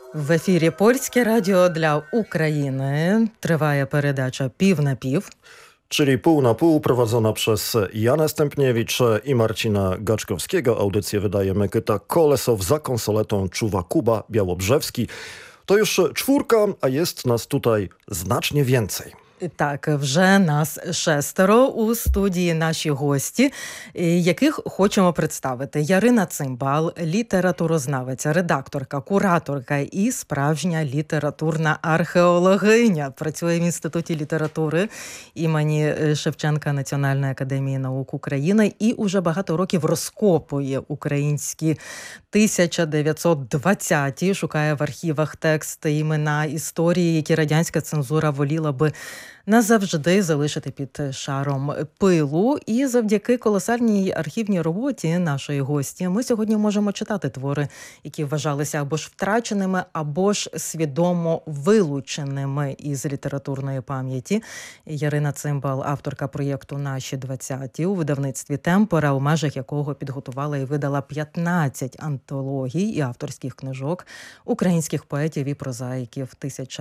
В ефірі Польське радіо для України. Триває передача «Пів на пів». Czyli pół na pół, prowadzona przez Janę Stępniewicz i Marcina Gaczkowskiego. Audycję wydaje Mykyta Kolesow, za konsoletą czuwa Kuba Białobrzewski. To już czwórka, a jest nas tutaj znacznie więcej. Так, вже нас 6 у студії наші гості, яких хочемо представити. Ярина Цимбал, літературознавиця, редакторка, кураторка і справжня літературна археологиня. Працює в Інституті літератури імені Шевченка Національної академії наук України і уже багато років розкопує українські 1920-ті, шукає в архівах тексти, імена, історії, які радянська цензура воліла би назавжди залишити під шаром пилу. І завдяки колосальній архівній роботі нашої гості ми сьогодні можемо читати твори, які вважалися або ж втраченими, або ж свідомо вилученими із літературної пам'яті. Ярина Цимбал, авторка проєкту «Наші 20-ті» у видавництві «Темпора», у межах якого підготувала і видала 15 антологій і авторських книжок українських поетів і прозаїків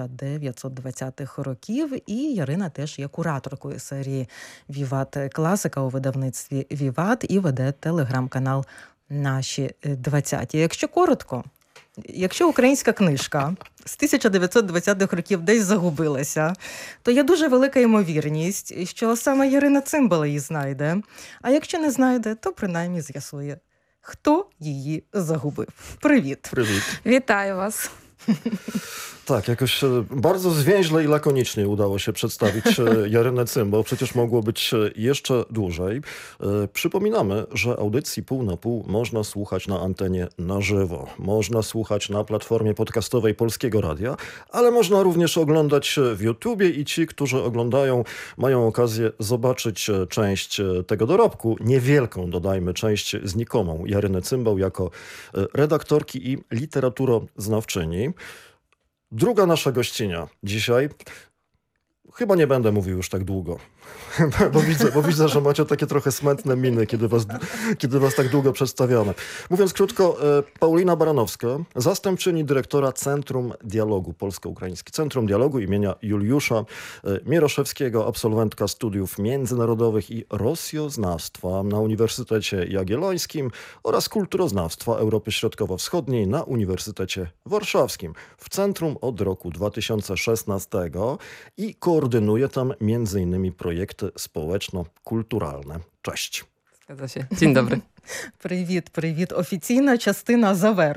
1920-х років. І Ярина теж є кураторкою серії «Віват Класика» у видавництві «Віват» і веде телеграм-канал «Наші 20-ті». Якщо коротко, якщо українська книжка з 1920-х років десь загубилася, то є дуже велика ймовірність, що саме Ярина Цимбал її знайде. А якщо не знайде, то принаймні з'ясує, хто її загубив. Привіт. Привіт. Witaję was. Tak, jakoś bardzo zwięźle i lakonicznie udało się przedstawić Jarynę Cymbał. Przecież mogło być jeszcze dłużej. Przypominamy, że audycji Pół na Pół można słuchać na antenie na żywo. Można słuchać na platformie podcastowej Polskiego Radia, ale można również oglądać w YouTubie i ci, którzy oglądają, mają okazję zobaczyć część tego dorobku, niewielką, dodajmy, część znikomą Jaryny Cymbał jako redaktorki i literaturoznawczyni. Druga nasza gościnia dzisiaj. Chyba nie będę mówił już tak długo, bo widzę, że macie takie trochę smętne miny, kiedy was tak długo przedstawiamy. Mówiąc krótko, Paulina Baranowska, zastępczyni dyrektora Centrum Dialogu Polsko-Ukraiński. Centrum Dialogu imienia Juliusza Mieroszewskiego, absolwentka studiów międzynarodowych i rosjoznawstwa na Uniwersytecie Jagiellońskim oraz kulturoznawstwa Europy Środkowo-Wschodniej na Uniwersytecie Warszawskim. W centrum od roku 2016 i koordynuje tam m.in. projekty społeczno-kulturalne. Cześć. Zgadza się. Dzień dobry. Привіт. Офіційна частина завершена.